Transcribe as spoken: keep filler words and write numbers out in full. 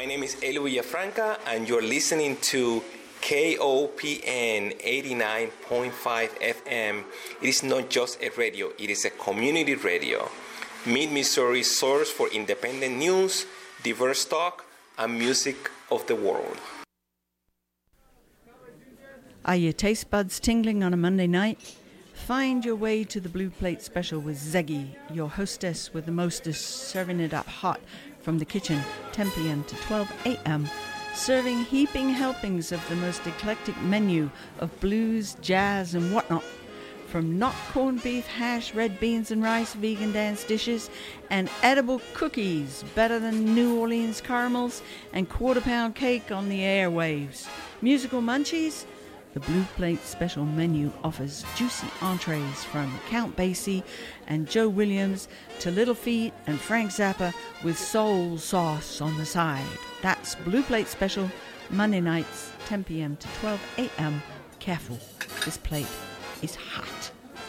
name is Elio Villafranca, and you're listening to K O P N eighty-nine point five F M. It is not just a radio, it is a community radio. Mid-Missouri's source for independent news, diverse talk, and music of the world. Are your taste buds tingling on a Monday night? Find your way to the Blue Plate Special with Zeggy, your hostess with the mostest, serving it up hot from the kitchen, ten p.m. to twelve a.m., serving heaping helpings of the most eclectic menu of blues, jazz, and whatnot. From knock corned beef, hash, red beans and rice, vegan dance dishes, and edible cookies better than New Orleans caramels, and quarter pound cake on the airwaves. Musical munchies? The Blue Plate Special menu offers juicy entrees from Count Basie and Joe Williams to Little Feat and Frank Zappa with soul sauce on the side. That's Blue Plate Special, Monday nights, ten p.m. to twelve a.m. Careful, this plate is hot.